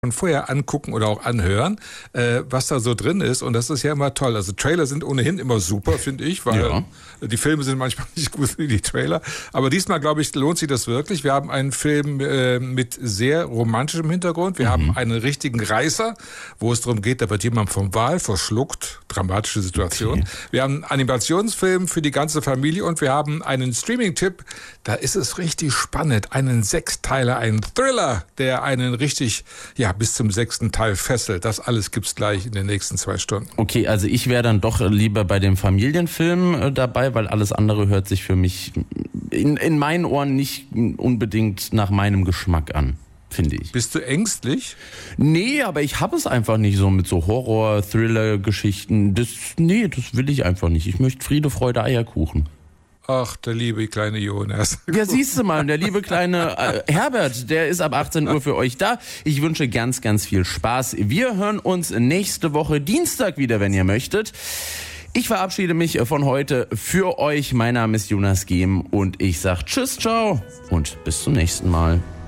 vorher angucken oder auch anhören, was da so drin ist. Und das ist ja immer toll. Also Trailer sind ohnehin immer super, finde ich, weil die Filme sind manchmal nicht gut wie die Trailer. Aber diesmal, glaube ich, lohnt sich das wirklich. Wir haben einen Film mit sehr romantischem Hintergrund. Wir haben einen richtigen Reißer, wo es darum geht, da wird jemand vom Wal verschluckt. Dramatische Situation. Okay. Wir haben einen Animationsfilm für die ganze Familie und wir haben einen Streaming-Tipp. Da ist es richtig spannend. Einen Sechsteiler, einen Thriller, der einen richtig, bis zum 6. Teil fesselt. Das alles gibt's gleich in den nächsten 2 Stunden. Okay, also ich wäre dann doch lieber bei dem Familienfilm dabei, weil alles andere hört sich für mich in meinen Ohren nicht unbedingt nach meinem Geschmack an, finde ich. Bist du ängstlich? Nee, aber ich habe es einfach nicht so mit so Horror-Thriller-Geschichten. Das will ich einfach nicht. Ich möchte Friede, Freude, Eierkuchen. Ach, der liebe kleine Jonas. Ja, siehst du mal, der liebe kleine Herbert, der ist ab 18 Uhr für euch da. Ich wünsche ganz, ganz viel Spaß. Wir hören uns nächste Woche Dienstag wieder, wenn ihr möchtet. Ich verabschiede mich von heute für euch. Mein Name ist Jonas Gehm und ich sage Tschüss, ciao und bis zum nächsten Mal.